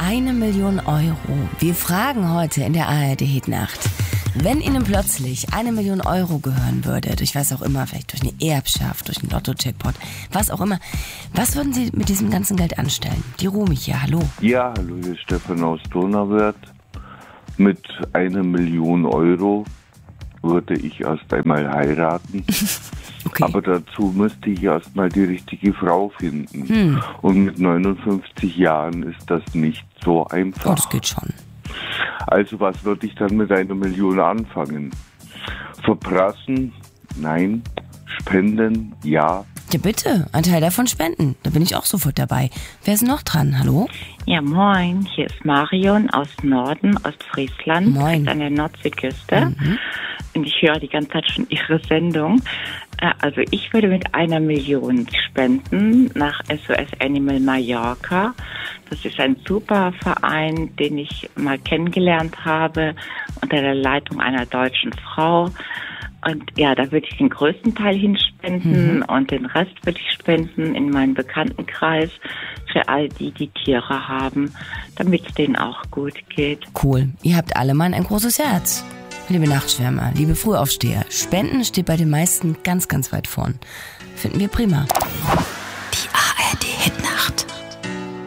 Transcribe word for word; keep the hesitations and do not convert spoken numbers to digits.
Eine Million Euro. Wir fragen heute in der A R D-Hitnacht, wenn Ihnen plötzlich eine Million Euro gehören würde, durch was auch immer, vielleicht durch eine Erbschaft, durch einen Lotto-Jackpot, was auch immer, was würden Sie mit diesem ganzen Geld anstellen? Die Rumi hier, hallo. Ja, hallo, hier ist Stefan aus Donauwörth. Mit einer Million Euro würde ich erst einmal heiraten. Okay. Aber dazu müsste ich erst mal die richtige Frau finden. Hm. Und mit neunundfünfzig Jahren ist das nicht so einfach. Oh, das geht schon. Also was würde ich dann mit einer Million anfangen? Verprassen? Nein. Spenden? Ja. Ja bitte, ein Teil davon spenden. Da bin ich auch sofort dabei. Wer ist noch dran? Hallo? Ja, moin. Hier ist Marion aus Norden, Ostfriesland. Moin. An der Nordseeküste. Mhm. Und ich höre die ganze Zeit schon Ihre Sendung. Also ich würde mit einer Million spenden nach S O S Animal Mallorca. Das ist ein super Verein, den ich mal kennengelernt habe unter der Leitung einer deutschen Frau. Und ja, da würde ich den größten Teil hinspenden mhm. und den Rest würde ich spenden in meinen Bekanntenkreis für all die, die Tiere haben, damit es denen auch gut geht. Cool. Ihr habt alle mal ein großes Herz. Liebe Nachtschwärmer, liebe Frühaufsteher, Spenden steht bei den meisten ganz, ganz weit vorn. Finden wir prima.